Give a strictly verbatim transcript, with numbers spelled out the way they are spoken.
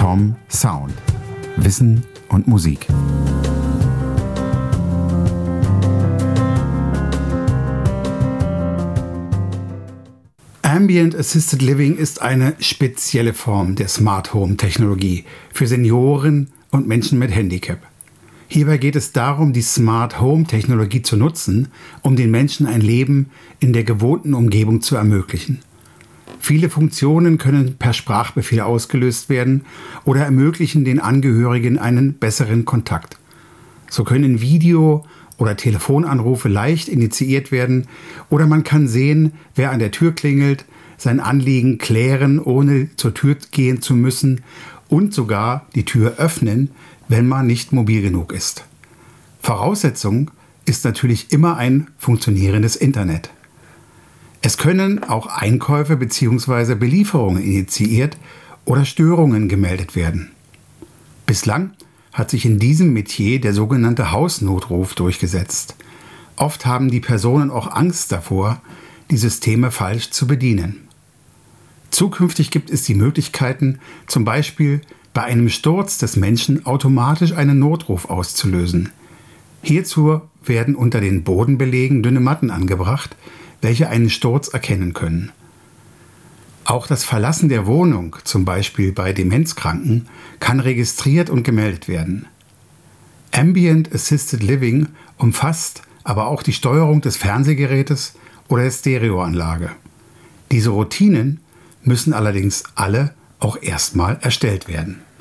Tom Sound. Wissen und Musik. Ambient Assisted Living ist eine spezielle Form der Smart Home Technologie für Senioren und Menschen mit Handicap. Hierbei geht es darum, die Smart Home Technologie zu nutzen, um den Menschen ein Leben in der gewohnten Umgebung zu ermöglichen. Viele Funktionen können per Sprachbefehl ausgelöst werden oder ermöglichen den Angehörigen einen besseren Kontakt. So können Video- oder Telefonanrufe leicht initiiert werden oder man kann sehen, wer an der Tür klingelt, sein Anliegen klären, ohne zur Tür gehen zu müssen und sogar die Tür öffnen, wenn man nicht mobil genug ist. Voraussetzung ist natürlich immer ein funktionierendes Internet. Es können auch Einkäufe bzw. Belieferungen initiiert oder Störungen gemeldet werden. Bislang hat sich in diesem Metier der sogenannte Hausnotruf durchgesetzt. Oft haben die Personen auch Angst davor, die Systeme falsch zu bedienen. Zukünftig gibt es die Möglichkeiten, zum Beispiel bei einem Sturz des Menschen automatisch einen Notruf auszulösen. Hierzu werden unter den Bodenbelägen dünne Matten angebracht, welche einen Sturz erkennen können. Auch das Verlassen der Wohnung, zum Beispiel bei Demenzkranken, kann registriert und gemeldet werden. Ambient Assisted Living umfasst aber auch die Steuerung des Fernsehgerätes oder der Stereoanlage. Diese Routinen müssen allerdings alle auch erstmal erstellt werden.